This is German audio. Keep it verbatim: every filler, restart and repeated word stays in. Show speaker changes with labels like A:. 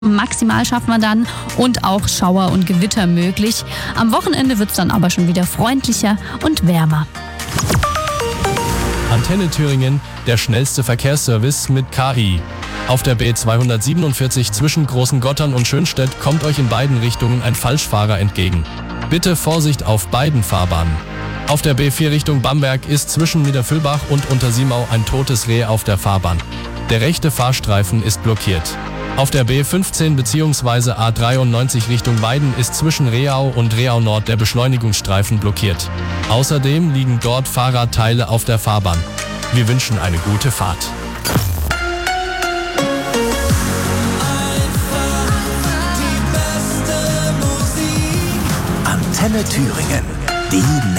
A: Maximal schaffen wir dann und auch Schauer und Gewitter möglich. Am Wochenende wird es dann aber schon wieder freundlicher und wärmer.
B: Antenne Thüringen, der schnellste Verkehrsservice mit K I. Auf der B zweihundertsiebenundvierzig zwischen Großengottern und Schönstedt kommt euch in beiden Richtungen ein Falschfahrer entgegen. Bitte Vorsicht auf beiden Fahrbahnen. Auf der B vier Richtung Bamberg ist zwischen Niederfüllbach und Untersiemau ein totes Reh auf der Fahrbahn. Der rechte Fahrstreifen ist blockiert. Auf der B fünfzehn bzw. A dreiundneunzig Richtung Weiden ist zwischen Reau und Reau Nord der Beschleunigungsstreifen blockiert. Außerdem liegen dort Fahrradteile auf der Fahrbahn. Wir wünschen eine gute Fahrt.
C: Antenne Thüringen, die